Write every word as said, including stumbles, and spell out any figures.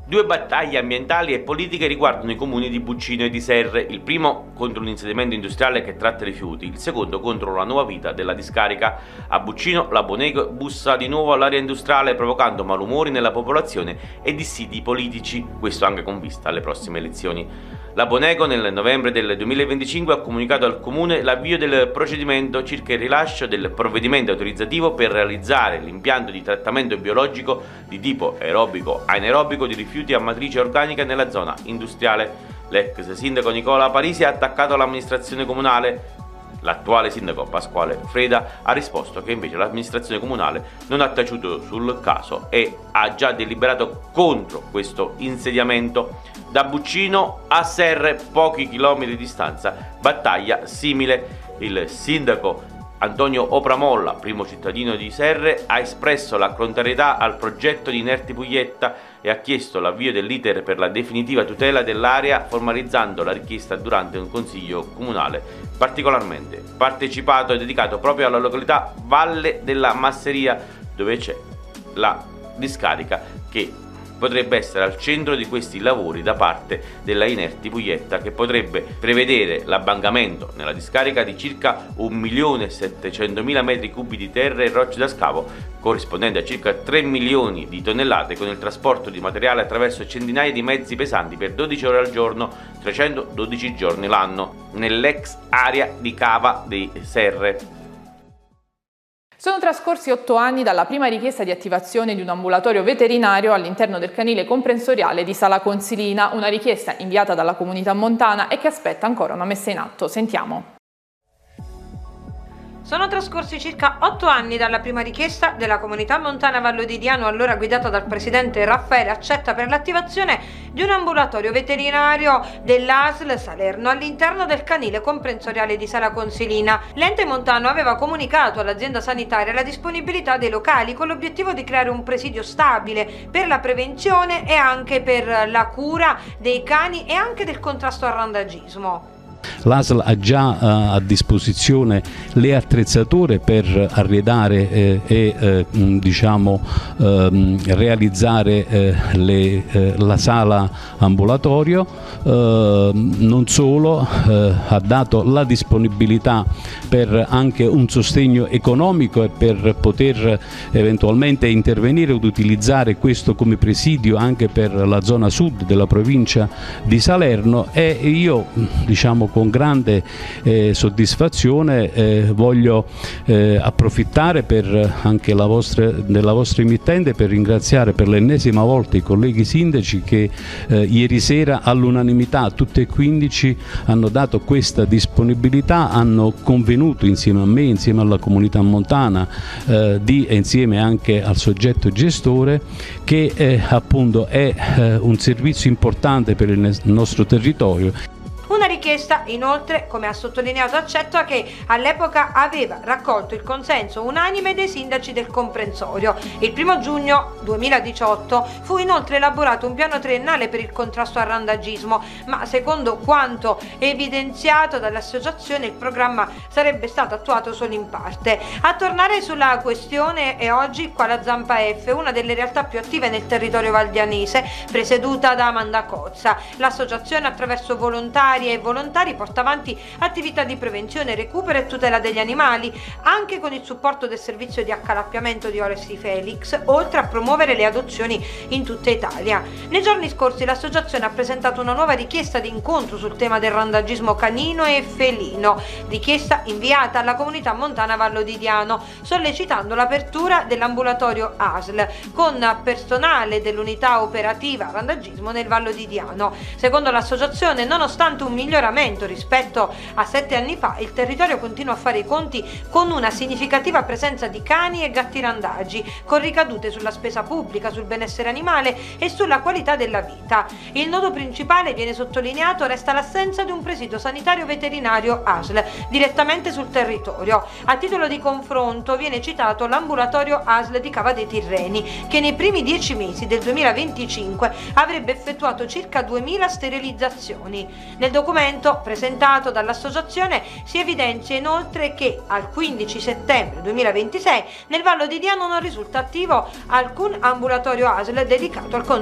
Due battaglie ambientali e politiche riguardano i comuni di Buccino e di Serre, il primo contro un insediamento industriale che tratta rifiuti, il secondo contro la nuova vita della discarica. A Buccino la Bonego bussa di nuovo all'area industriale provocando malumori nella popolazione e dissidi politici, questo anche con vista alle prossime elezioni. La Bonego nel novembre del duemilaventicinque ha comunicato al comune l'avvio del procedimento circa il rilascio del provvedimento autorizzativo per realizzare l'impianto di trattamento biologico di tipo aerobico anaerobico di rifiuti a matrice organica nella zona industriale. L'ex sindaco Nicola Parisi ha attaccato l'amministrazione comunale. L'attuale sindaco Pasquale Freda ha risposto che invece l'amministrazione comunale non ha taciuto sul caso e ha già deliberato contro questo insediamento. Da Buccino a Serre, pochi chilometri di distanza, battaglia simile. Il sindaco Antonio Opramolla, primo cittadino di Serre, ha espresso la contrarietà al progetto di Inerti Puglietta e ha chiesto l'avvio dell'iter per la definitiva tutela dell'area, formalizzando la richiesta durante un consiglio comunale particolarmente partecipato e dedicato proprio alla località Valle della Masseria, dove c'è la discarica che potrebbe essere al centro di questi lavori da parte della Inerti Puglietta, che potrebbe prevedere l'abbangamento nella discarica di circa un milione settecentomila metri cubi di terra e rocce da scavo, corrispondente a circa tre milioni di tonnellate, con il trasporto di materiale attraverso centinaia di mezzi pesanti per dodici ore al giorno, trecentododici giorni l'anno, nell'ex area di cava di Serre. Sono trascorsi otto anni dalla prima richiesta di attivazione di un ambulatorio veterinario all'interno del canile comprensoriale di Sala Consilina, una richiesta inviata dalla comunità montana e che aspetta ancora una messa in atto. Sentiamo. Sono trascorsi circa otto anni dalla prima richiesta della comunità montana Vallo di Diano, allora guidata dal presidente Raffaele Accetta, per l'attivazione di un ambulatorio veterinario dell'A S L Salerno all'interno del canile comprensoriale di Sala Consilina. L'ente montano aveva comunicato all'azienda sanitaria la disponibilità dei locali con l'obiettivo di creare un presidio stabile per la prevenzione e anche per la cura dei cani e anche del contrasto al randagismo. L'A S L ha già uh, a disposizione le attrezzature per arredare eh, e eh, diciamo, eh, realizzare eh, le, eh, la sala ambulatorio, eh, non solo, eh, ha dato la disponibilità per anche un sostegno economico e per poter eventualmente intervenire ed utilizzare questo come presidio anche per la zona sud della provincia di Salerno, e io diciamo con grande eh, soddisfazione eh, voglio eh, approfittare per anche la vostra, della vostra emittente per ringraziare per l'ennesima volta i colleghi sindaci che eh, ieri sera all'unanimità tutte e quindici hanno dato questa disponibilità, hanno convenuto insieme a me, insieme alla comunità montana eh, di, e insieme anche al soggetto gestore, che eh, appunto è eh, un servizio importante per il nostro territorio. Una richiesta, inoltre, come ha sottolineato Accetta, che all'epoca aveva raccolto il consenso unanime dei sindaci del comprensorio. Il primo giugno duemiladiciotto fu inoltre elaborato un piano triennale per il contrasto al randagismo, ma secondo quanto evidenziato dall'associazione il programma sarebbe stato attuato solo in parte. A tornare sulla questione è oggi qua la Zampa F, una delle realtà più attive nel territorio valdianese, presieduta da Amanda Cozza. L'associazione, attraverso volontari e volontari, porta avanti attività di prevenzione, recupero e tutela degli animali, anche con il supporto del servizio di accalappiamento di Oresi Felix, oltre a promuovere le adozioni in tutta Italia. Nei giorni scorsi l'associazione ha presentato una nuova richiesta di incontro sul tema del randagismo canino e felino, richiesta inviata alla comunità montana Vallo di Diano, sollecitando l'apertura dell'ambulatorio A S L con personale dell'unità operativa randagismo nel Vallo di Diano. Secondo l'associazione, nonostante un miglioramento rispetto a sette anni fa, il territorio continua a fare i conti con una significativa presenza di cani e gatti randagi, con ricadute sulla spesa pubblica, sul benessere animale e sulla qualità della vita. Il nodo principale, viene sottolineato, resta l'assenza di un presidio sanitario veterinario A S L direttamente sul territorio. A titolo di confronto viene citato l'ambulatorio A S L di Cava dei Tirreni, che nei primi dieci mesi del duemilaventicinque avrebbe effettuato circa duemila sterilizzazioni. Nel documento presentato dall'associazione si evidenzia inoltre che al quindici settembre duemilaventisei nel Vallo di Diano non risulta attivo alcun ambulatorio A S L dedicato al controllo